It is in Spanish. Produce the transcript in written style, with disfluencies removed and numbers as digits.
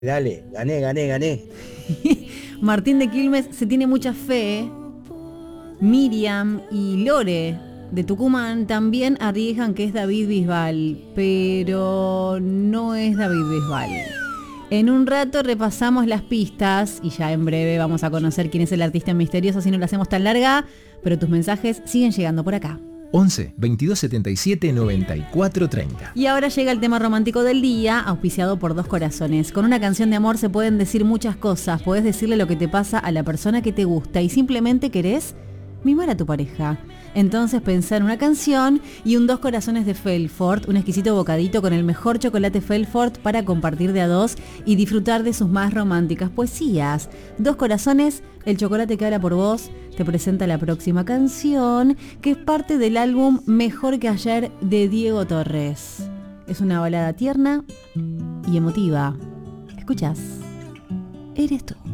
Dale, gané. Martín de Quilmes se tiene mucha fe. Miriam y Lore de Tucumán también arriesgan que es David Bisbal, pero no es David Bisbal. En un rato repasamos las pistas y ya en breve vamos a conocer quién es el artista misterioso, si no lo hacemos tan larga, pero tus mensajes siguen llegando por acá. 11 22 77 94 30. Y ahora llega el tema romántico del día, auspiciado por Dos Corazones. Con una canción de amor se pueden decir muchas cosas. Podés decirle lo que te pasa a la persona que te gusta y simplemente querés mimar a tu pareja. Entonces pensá en una canción y un Dos Corazones de Felfort, un exquisito bocadito con el mejor chocolate Felfort para compartir de a dos y disfrutar de sus más románticas poesías. Dos Corazones, el chocolate que habla por vos, te presenta la próxima canción, que es parte del álbum Mejor que ayer de Diego Torres. Es una balada tierna y emotiva. ¿Escuchás? Eres tú.